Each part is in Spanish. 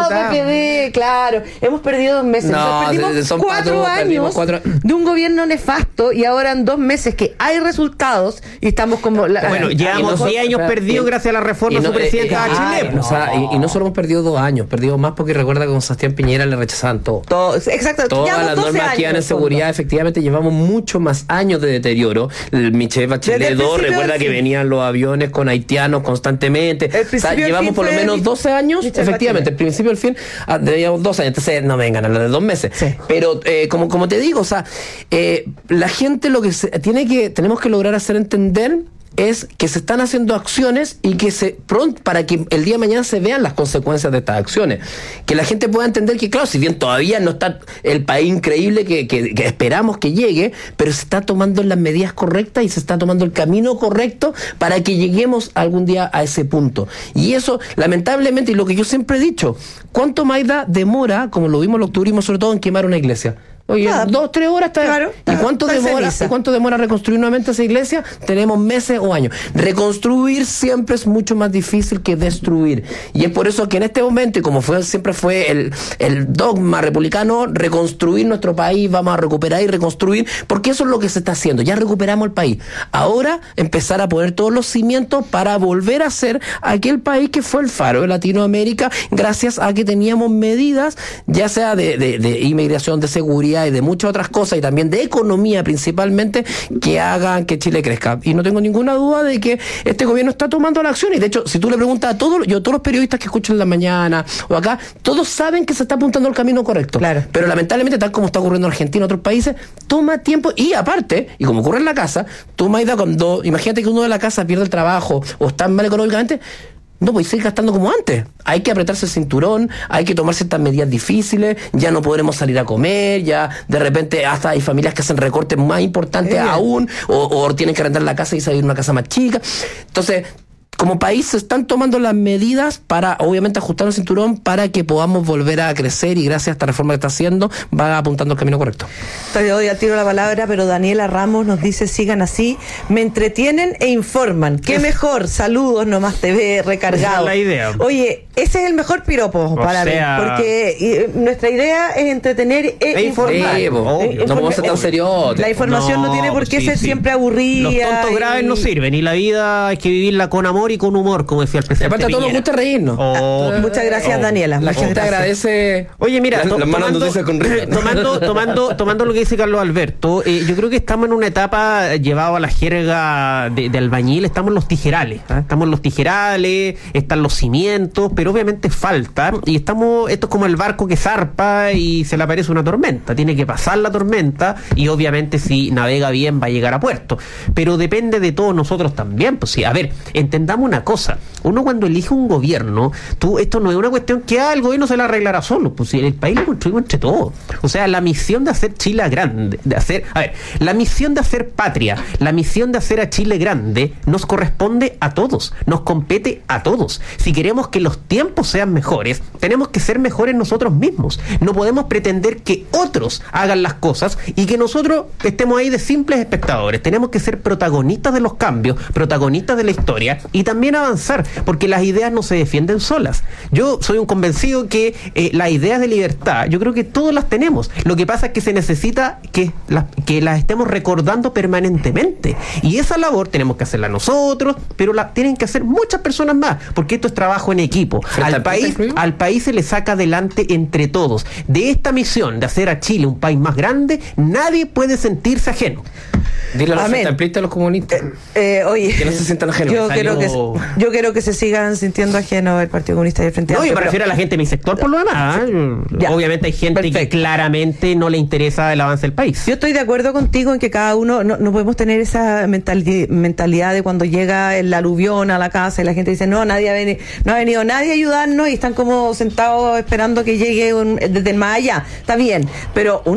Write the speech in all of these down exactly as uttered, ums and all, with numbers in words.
B P D, claro. Hemos perdido dos meses. No, perdimos son cuatro cuatro, años perdimos cuatro... de un gobierno nefasto y ahora en dos meses que hay resultados y estamos como... La, bueno, llevamos diez años perdidos gracias a la reforma de su presidenta Bachelet. O sea, y, y no solo hemos perdido dos años, perdimos más porque recuerda que con Sebastián Piñera le rechazaban todo. todo exacto. Todas las normas que iban en seguridad, efectivamente, llevamos mucho más años de deterioro. El Michelle Bachelet dos, recuerda que venían los aviones con haitianos constantemente. O sea, llevamos por lo menos doce años, Michelle efectivamente, el principio y el fin, ah, llevamos doce años, entonces no me vengan a hablar de dos meses. Sí. Pero eh, como, como te digo, o sea, eh, la gente lo que se, tiene que, tenemos que lograr hacer entender es que se están haciendo acciones y que se pronto para que el día de mañana se vean las consecuencias de estas acciones, que la gente pueda entender que claro, si bien todavía no está el país increíble que, que, que esperamos que llegue, pero se está tomando las medidas correctas y se está tomando el camino correcto para que lleguemos algún día a ese punto. Y eso, lamentablemente, y lo que yo siempre he dicho, ¿cuánto más da demora, como lo vimos, lo tuvimos sobre todo en quemar una iglesia? Oye, ah, dos, tres horas está. Claro, ¿Y cuánto demora, ¿y cuánto demora reconstruir nuevamente esa iglesia? Tenemos meses o años. Reconstruir siempre es mucho más difícil que destruir. Y es por eso que en este momento, y como fue siempre fue el, el dogma republicano, reconstruir nuestro país, vamos a recuperar y reconstruir, porque eso es lo que se está haciendo. Ya recuperamos el país. Ahora empezar a poner todos los cimientos para volver a ser aquel país que fue el faro de Latinoamérica, gracias a que teníamos medidas, ya sea de, de, de inmigración, de seguridad, y de muchas otras cosas y también de economía principalmente que hagan que Chile crezca. Y no tengo ninguna duda de que este gobierno está tomando la acción y de hecho si tú le preguntas a todos, yo todos los periodistas que escucho en la mañana o acá, todos saben que se está apuntando al camino correcto. Claro. Pero lamentablemente, tal como está ocurriendo en Argentina y otros países, toma tiempo y aparte, y como ocurre en la casa, tú Maida, cuando imagínate que uno de la casa pierde el trabajo o está mal económicamente, no podéis seguir gastando como antes. Hay que apretarse el cinturón, hay que tomar ciertas medidas difíciles, ya no podremos salir a comer, ya de repente hasta hay familias que hacen recortes más importantes eh. aún, o, o tienen que arrendar la casa y salir a una casa más chica. Entonces, como país se están tomando las medidas para, obviamente, ajustar el cinturón para que podamos volver a crecer y gracias a esta reforma que está haciendo, va apuntando al camino correcto. Te doy a tiro la palabra, pero Daniela Ramos nos dice, sigan así, me entretienen e informan. ¡Qué mejor! Saludos, Nomás T V, recargado. Esa es la idea. Oye, ese es el mejor piropo o para sea... mí, porque eh, nuestra idea es entretener e, e informar. Sí, oh, eh, no podemos ser tan serios. La información no, no tiene por qué sí, ser sí. siempre aburrida. Los tontos y... graves no sirven y la vida hay que vivirla con amor y con humor, como decía el presidente. Aparte a todos nos gusta reírnos. Oh, ah, muchas gracias, oh, Daniela. La gente gracias. agradece. Oye, mira, to tomando, con tomando, tomando, tomando lo que dice Carlos Alberto, eh, yo creo que estamos en una etapa llevado a la jerga de, de albañil, estamos en los tijerales, ¿eh? estamos en los tijerales, están los cimientos, pero obviamente falta, y estamos, esto es como el barco que zarpa y se le aparece una tormenta, tiene que pasar la tormenta y obviamente si navega bien va a llegar a puerto, pero depende de todos nosotros también, pues sí, a ver, entendamos una cosa, uno cuando elige un gobierno, tú, esto no es una cuestión que ah, el gobierno se la arreglará solo, pues si el país lo construimos entre todos, o sea, la misión de hacer Chile grande, de hacer, a ver, la misión de hacer patria, la misión de hacer a Chile grande, nos corresponde a todos, nos compete a todos, si queremos que los tiempos sean mejores, tenemos que ser mejores nosotros mismos, no podemos pretender que otros hagan las cosas y que nosotros estemos ahí de simples espectadores, tenemos que ser protagonistas de los cambios, protagonistas de la historia y también avanzar, porque las ideas no se defienden solas. Yo soy un convencido que eh, las ideas de libertad, yo creo que todas las tenemos, lo que pasa es que se necesita que las, que las estemos recordando permanentemente, y esa labor tenemos que hacerla nosotros, pero la tienen que hacer muchas personas más, porque esto es trabajo en equipo. Al país, al país se le saca adelante entre todos. De esta misión de hacer a Chile un país más grande, nadie puede sentirse ajeno. Dile a los frentamplistas, a los comunistas. Eh, eh, oye, que no se sientan ajenos. Yo quiero, que, yo quiero que se sigan sintiendo ajenos el Partido Comunista y el Frente Amplio. No, yo me refiero a la gente de mi sector por lo demás. Ya, obviamente hay gente perfecto. Que claramente no le interesa el avance del país. Yo estoy de acuerdo contigo en que cada uno, no, no podemos tener esa mentalidad, mentalidad de cuando llega el aluvión a la casa y la gente dice, no, nadie ha venido, no ha venido nadie a ayudarnos y están como sentados esperando que llegue un, desde el más allá. Está bien, pero uno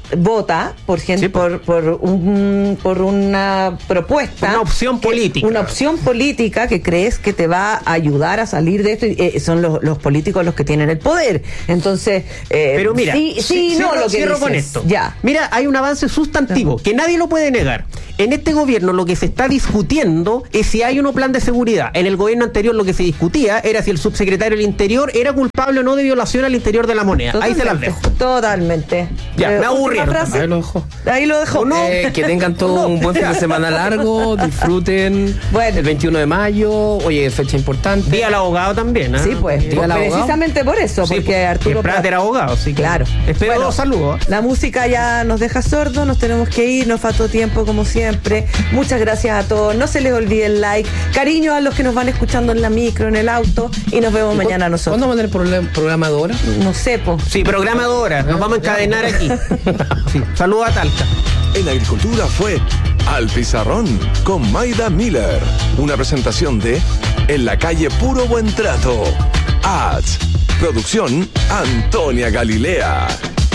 vota por gente, sí, por, por, un, por una propuesta. Una opción que, política. Una opción política que crees que te va a ayudar a salir de esto. Y, eh, son los, los políticos los que tienen el poder. Entonces, eh, pero mira, sí, sí, cierro, no lo que cierro dices. con esto. Ya. Mira, hay un avance sustantivo que nadie lo puede negar. En este gobierno lo que se está discutiendo es si hay o no plan de seguridad. En el gobierno anterior lo que se discutía era si el subsecretario del Interior era culpable o no de violación al interior de la moneda. Totalmente, ahí se las dejo. Totalmente. Ya, eh, me aburrieron. Ahí lo dejo. Ahí lo dejo. No, eh, que tengan todo no. un buen fin de semana largo, disfruten bueno. el veintiuno de mayo, oye, fecha importante. Día al abogado también, ¿eh? Sí, pues, Día precisamente por eso, sí, porque pues, Arturo Prat era abogado, sí. Claro. Espero bueno, dos saludos. La música ya nos deja sordos, nos tenemos que ir, nos faltó tiempo como siempre. Muchas gracias a todos, no se les olvide el like, cariño a los que nos van escuchando en la micro, en el auto, y nos vemos mañana nosotros. ¿Cuándo van a tener el programa de hora? No sé, po. Sí, programa de hora, nos vamos a encadenar aquí. Sí. Saludos a Talca. En Agricultura fue Al Pizarrón con Maida Miller. Una presentación de En la calle Puro Buen Trato. Ads. Producción Antonia Galilea.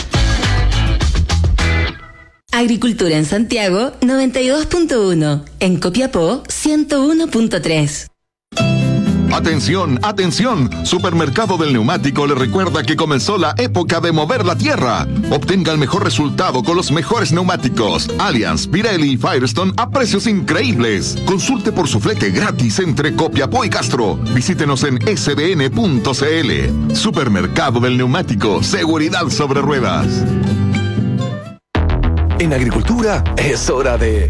Agricultura en Santiago noventa y dos punto uno. En Copiapó ciento uno punto tres. Atención, atención, Supermercado del Neumático le recuerda que comenzó la época de mover la tierra. Obtenga el mejor resultado con los mejores neumáticos Allianz, Pirelli y Firestone a precios increíbles. Consulte por su flete gratis entre Copiapó y Castro. Visítenos en s b n punto c l. Supermercado del Neumático, seguridad sobre ruedas. En Agricultura es hora de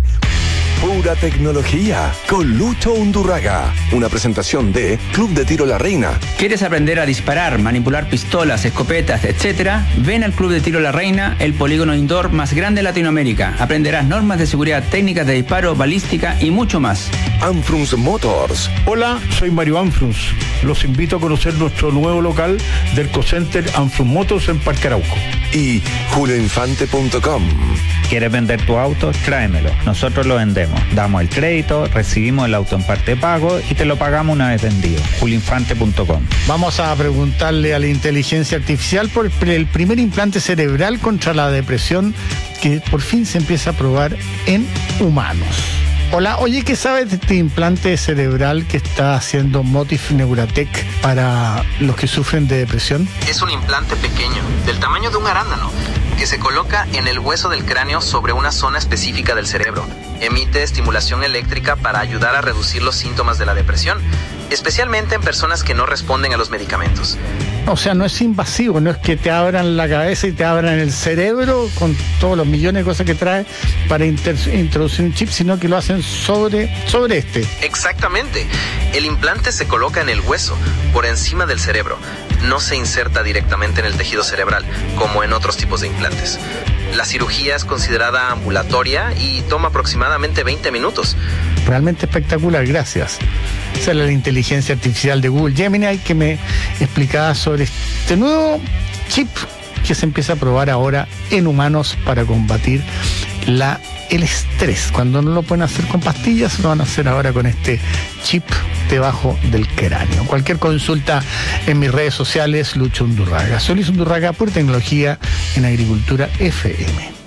Pura Tecnología con Lucho Undurraga. Una presentación de Club de Tiro La Reina. ¿Quieres aprender a disparar, manipular pistolas, escopetas, etcétera? Ven al Club de Tiro La Reina, el polígono indoor más grande de Latinoamérica. Aprenderás normas de seguridad, técnicas de disparo, balística y mucho más. Anfrunz Motors. Hola, soy Mario Anfrunz. Los invito a conocer nuestro nuevo local del Cocenter Anfrunz Motors en Parque Arauco. Y julio infante punto com. ¿Quieres vender tu auto? Tráemelo. Nosotros lo vendemos. Damos el crédito, recibimos el auto en parte de pago y te lo pagamos una vez vendido. julio infante punto com. Vamos a preguntarle a la inteligencia artificial por el primer implante cerebral contra la depresión que por fin se empieza a probar en humanos. Hola, oye, ¿qué sabes de este implante cerebral que está haciendo Motif Neuratech para los que sufren de depresión? Es un implante pequeño, del tamaño de un arándano, que se coloca en el hueso del cráneo sobre una zona específica del cerebro. Emite estimulación eléctrica para ayudar a reducir los síntomas de la depresión, especialmente en personas que no responden a los medicamentos. O sea, no es invasivo, no es que te abran la cabeza y te abran el cerebro con todos los millones de cosas que trae para inter- introducir un chip, sino que lo hacen sobre, sobre este. Exactamente. El implante se coloca en el hueso, por encima del cerebro. No se inserta directamente en el tejido cerebral, como en otros tipos de implantes. La cirugía es considerada ambulatoria y toma aproximadamente veinte minutos. Realmente espectacular, gracias. Esa es la inteligencia artificial de Google Gemini que me explicaba sobre este nuevo chip que se empieza a probar ahora en humanos para combatir la, el estrés. Cuando no lo pueden hacer con pastillas, lo van a hacer ahora con este chip debajo del cráneo. Cualquier consulta en mis redes sociales, Lucho Undurraga. Soy Luis Undurraga, Pura Tecnología en Agricultura F M.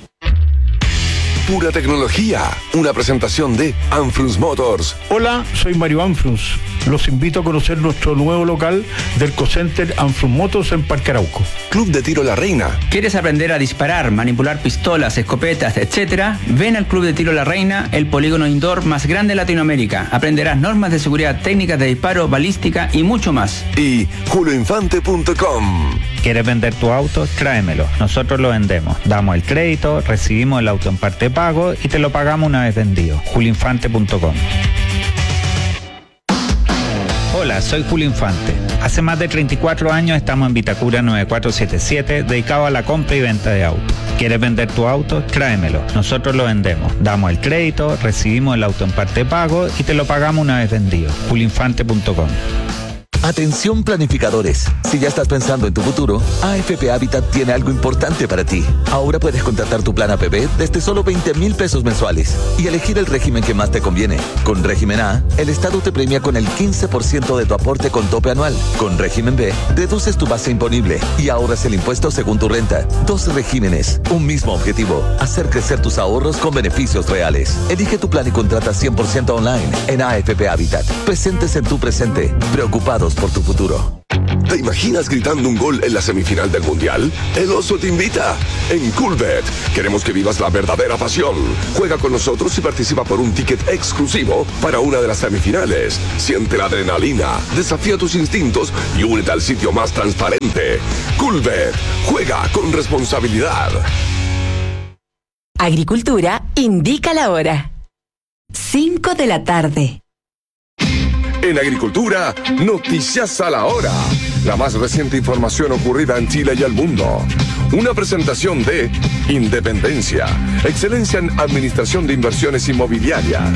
Pura Tecnología, una presentación de Anfrunz Motors. Hola, soy Mario Anfrunz. Los invito a conocer nuestro nuevo local del Cocenter Anfrunz Motors en Parque Arauco. Club de Tiro La Reina. ¿Quieres aprender a disparar, manipular pistolas, escopetas, etcétera? Ven al Club de Tiro La Reina, el polígono indoor más grande de Latinoamérica. Aprenderás normas de seguridad, técnicas de disparo, balística y mucho más. Y julio infante punto com. ¿Quieres vender tu auto? Tráemelo. Nosotros lo vendemos. Damos el crédito, recibimos el auto en parte de pago y te lo pagamos una vez vendido. julio infante punto com. Hola, soy Julio Infante. Hace más de treinta y cuatro años estamos en Vitacura nueve cuatro siete siete, dedicado a la compra y venta de autos. ¿Quieres vender tu auto? Tráemelo. Nosotros lo vendemos. Damos el crédito, recibimos el auto en parte de pago y te lo pagamos una vez vendido. julio infante punto com. Atención planificadores. Si ya estás pensando en tu futuro, A F P Habitat tiene algo importante para ti. Ahora puedes contratar tu plan A P B desde solo veinte mil pesos mensuales y elegir el régimen que más te conviene. Con régimen A, el Estado te premia con el quince por ciento de tu aporte con tope anual. Con régimen B, deduces tu base imponible y ahorras el impuesto según tu renta. Dos regímenes, un mismo objetivo: hacer crecer tus ahorros con beneficios reales. Elige tu plan y contrata cien por ciento online en A F P Habitat. Presentes en tu presente, preocupados por tu futuro. ¿Te imaginas gritando un gol en la semifinal del Mundial? El Oso te invita. En Coolbet queremos que vivas la verdadera pasión. Juega con nosotros y participa por un ticket exclusivo para una de las semifinales. Siente la adrenalina, desafía tus instintos y únete al sitio más transparente. Coolbet. Juega con responsabilidad. Agricultura indica la hora. cinco de la tarde. En Agricultura, noticias a la hora. La más reciente información ocurrida en Chile y el mundo. Una presentación de Independencia, excelencia en administración de inversiones inmobiliarias.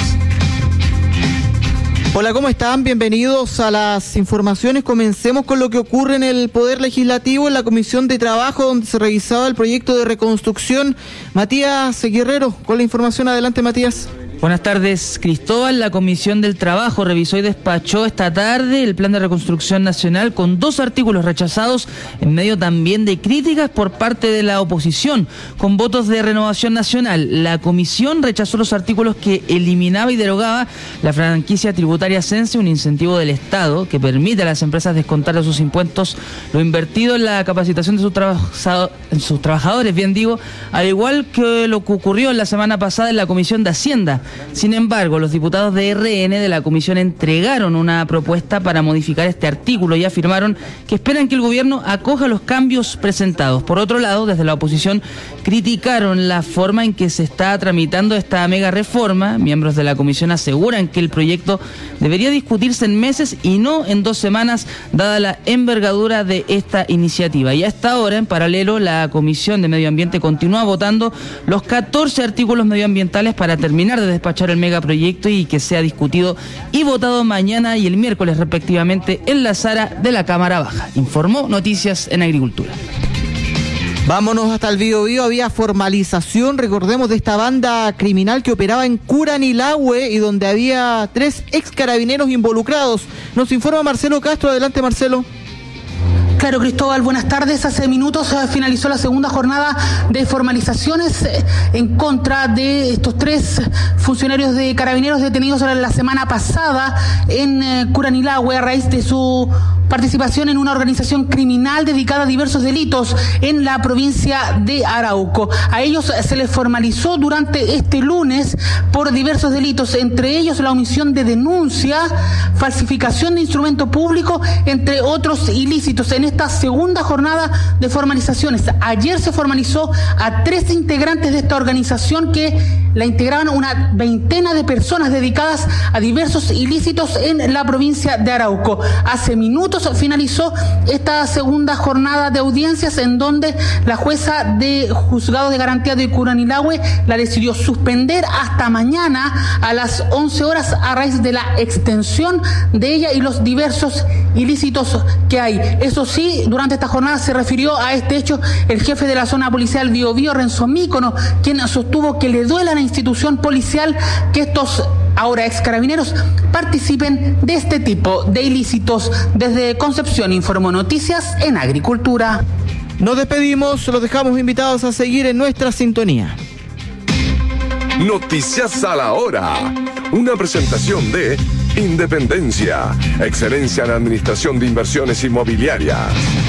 Hola, ¿cómo están? Bienvenidos a las informaciones. Comencemos con lo que ocurre en el Poder Legislativo, en la Comisión de Trabajo, donde se revisaba el proyecto de reconstrucción. Matías Guerrero, con la información. Adelante, Matías. Buenas tardes, Cristóbal. La Comisión del Trabajo revisó y despachó esta tarde el Plan de Reconstrucción Nacional con dos artículos rechazados en medio también de críticas por parte de la oposición. Con votos de Renovación Nacional, la Comisión rechazó los artículos que eliminaba y derogaba la franquicia tributaria Sense, un incentivo del Estado que permite a las empresas descontar de sus impuestos lo invertido en la capacitación de sus, trabajado, en sus trabajadores, bien digo, al igual que lo que ocurrió en la semana pasada en la Comisión de Hacienda. Sin embargo, los diputados de R N de la comisión entregaron una propuesta para modificar este artículo y afirmaron que esperan que el gobierno acoja los cambios presentados. Por otro lado, desde la oposición criticaron la forma en que se está tramitando esta mega reforma. Miembros de la comisión aseguran que el proyecto debería discutirse en meses y no en dos semanas, dada la envergadura de esta iniciativa. Y a esta hora, en paralelo, la Comisión de Medio Ambiente continúa votando los catorce artículos medioambientales para terminar de despachar el megaproyecto y que sea discutido y votado mañana y el miércoles respectivamente en la sala de la Cámara Baja. Informó Noticias en Agricultura. Vámonos hasta el Biobío. Había formalización, recordemos, de esta banda criminal que operaba en Curanilahue y donde había tres ex carabineros involucrados. Nos informa Marcelo Castro. Adelante, Marcelo. Claro, Cristóbal, buenas tardes. Hace minutos eh, finalizó la segunda jornada de formalizaciones eh, en contra de estos tres funcionarios de carabineros detenidos la semana pasada en eh, Curanilahue a raíz de su participación en una organización criminal dedicada a diversos delitos en la provincia de Arauco. A ellos se les formalizó durante este lunes por diversos delitos, entre ellos la omisión de denuncia, falsificación de instrumento público, entre otros ilícitos. En esta segunda jornada de formalizaciones, ayer se formalizó a tres integrantes de esta organización que la integraban una veintena de personas dedicadas a diversos ilícitos en la provincia de Arauco. Hace minutos finalizó esta segunda jornada de audiencias en donde la jueza de juzgado de garantía de Curanilahue la decidió suspender hasta mañana a las once horas a raíz de la extensión de ella y los diversos ilícitos que hay. Eso sí, durante esta jornada se refirió a este hecho el jefe de la zona policial Biobío, Renzo Mícono, quien sostuvo que le duele a la institución policial que estos ahora ex carabineros participen de este tipo de ilícitos. Desde Concepción informó Noticias en Agricultura. Nos despedimos, los dejamos invitados a seguir en nuestra sintonía. Noticias a la hora. Una presentación de Independencia, excelencia en administración de inversiones inmobiliarias.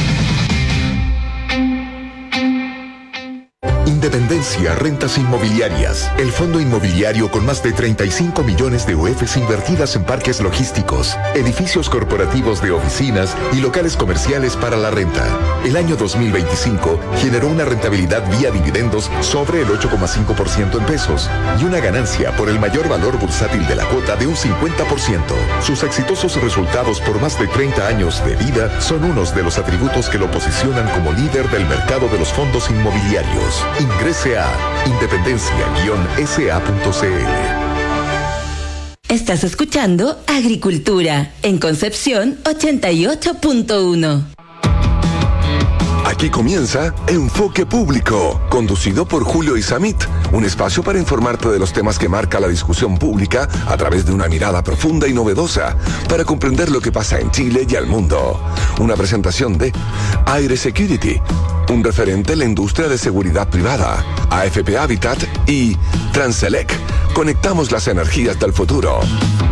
Independencia Rentas Inmobiliarias, el fondo inmobiliario con más de treinta y cinco millones de U Fs invertidas en parques logísticos, edificios corporativos de oficinas y locales comerciales para la renta. El año dos mil veinticinco generó una rentabilidad vía dividendos sobre el ocho coma cinco por ciento en pesos y una ganancia por el mayor valor bursátil de la cuota de un cincuenta por ciento. Sus exitosos resultados por más de treinta años de vida son unos de los atributos que lo posicionan como líder del mercado de los fondos inmobiliarios. Ingrese a independencia guion s a punto c l. Estás escuchando Agricultura en Concepción ochenta y ocho punto uno. Aquí comienza Enfoque Público, conducido por Julio Isamit, un espacio para informarte de los temas que marca la discusión pública a través de una mirada profunda y novedosa para comprender lo que pasa en Chile y al mundo. Una presentación de Aire Security, un referente en la industria de seguridad privada, A F P Habitat y Transelec. Conectamos las energías del futuro.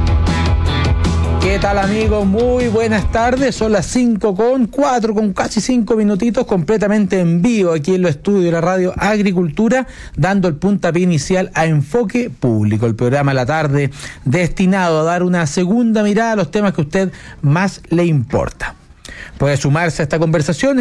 ¿Qué tal, amigos? Muy buenas tardes. Son las cinco con cuatro, con casi cinco minutitos, completamente en vivo aquí en los estudios de la radio Agricultura, dando el puntapié inicial a Enfoque Público, el programa de la tarde destinado a dar una segunda mirada a los temas que a usted más le importa. Puede sumarse a esta conversación